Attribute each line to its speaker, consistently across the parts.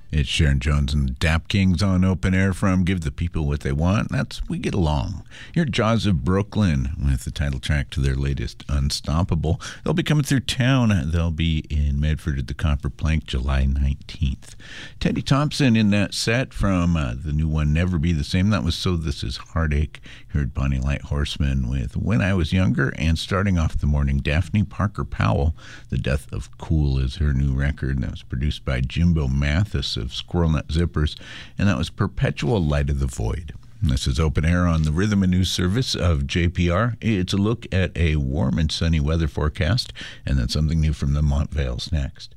Speaker 1: It's Sharon Jones and the Dap Kings on Open Air from Give the People What They Want. That's We Get Along. Here at Jaws of Brooklyn with the title track to their latest, Unstoppable. They'll be coming through town. They'll be in Medford at the Copper Plank July 19th. Teddy Thompson in that set from the new one, Never Be the Same. That was So This Is Heartache. You heard Bonnie Light Horseman with When I Was Younger, and starting off the morning, Daphne Parker Powell. The Death of Cool is her new record. That was produced by Jimbo Mathis of Squirrel Nut Zippers, and that was Perpetual Light of the Void. This is Open Air on the Rhythm and News Service of JPR. It's a look at a warm and sunny weather forecast, and then something new from the Montvales next.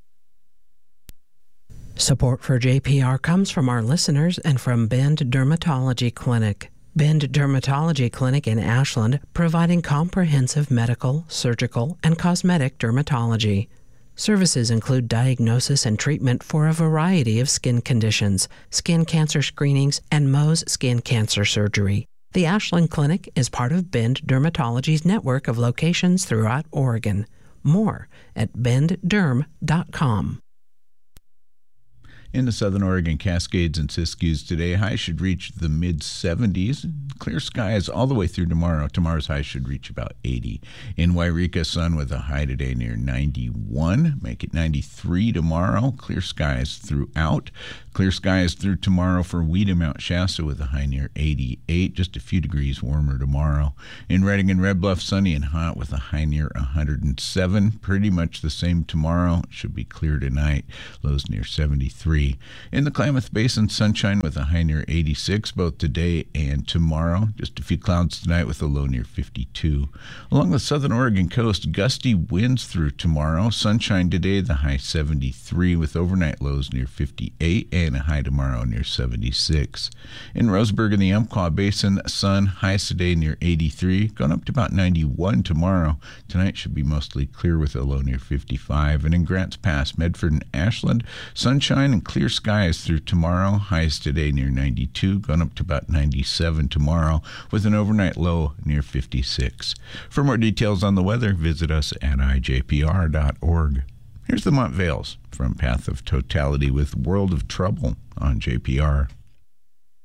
Speaker 2: Support for JPR comes from our listeners and from Bend Dermatology Clinic. Bend Dermatology Clinic in Ashland, providing comprehensive medical, surgical, and cosmetic dermatology. Services include diagnosis and treatment for a variety of skin conditions, skin cancer screenings, and Mohs skin cancer surgery. The Ashland Clinic is part of Bend Dermatology's network of locations throughout Oregon. More at bendderm.com.
Speaker 1: In the southern Oregon Cascades and Siskiyous today, highs should reach the mid-70s. Clear skies all the way through tomorrow. Tomorrow's high should reach about 80. In Wairika, sun with a high today near 91. Make it 93 tomorrow. Clear skies throughout. Clear skies through tomorrow for Weeda, Mount Shasta with a high near 88. Just a few degrees warmer tomorrow. In Redding and Red Bluff, sunny and hot with a high near 107. Pretty much the same tomorrow. It should be clear tonight. Lows near 73. In the Klamath Basin, sunshine with a high near 86, both today and tomorrow. Just a few clouds tonight with a low near 52. Along the southern Oregon coast, gusty winds through tomorrow. Sunshine today, the high 73, with overnight lows near 58 and a high tomorrow near 76. In Roseburg in the Umpqua Basin, sun, highs today near 83, going up to about 91 tomorrow. Tonight should be mostly clear with a low near 55. And in Grants Pass, Medford and Ashland, sunshine and clear skies through tomorrow. Highs today near 92, going up to about 97 tomorrow, with an overnight low near 56. For more details on the weather, visit us at ijpr.org. Here's the Montvales from Path of Totality with World of Trouble on JPR.